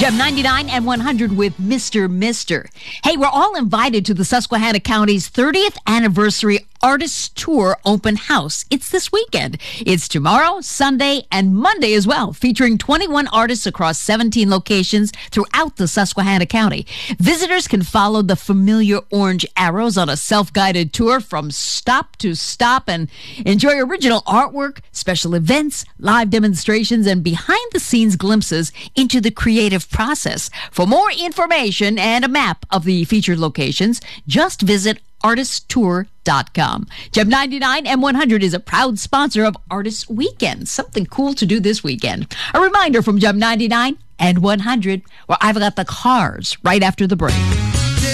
Gem 99 and 100 with Mr. Mister. Hey, we're all invited to the Susquehanna County's 30th anniversary Artists Tour Open House. It's this weekend. It's tomorrow, Sunday, and Monday as well, featuring 21 artists across 17 locations throughout the Susquehanna County. Visitors can follow the familiar orange arrows on a self-guided tour from stop to stop and enjoy original artwork, special events, live demonstrations, and behind-the-scenes glimpses into the creative process. For more information and a map of the featured locations, just visit artisttour.com. Gem 99 and 100 is a proud sponsor of Artists Weekend. Something cool to do this weekend. A reminder from Gem 99 and 100, where I've got the Cars right after the break.